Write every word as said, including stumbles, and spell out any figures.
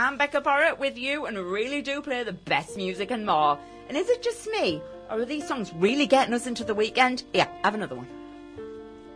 I'm Becca Porritt with you and really do play the best music and more. And is it just me? Or are these songs really getting us into the weekend? Yeah, have another one.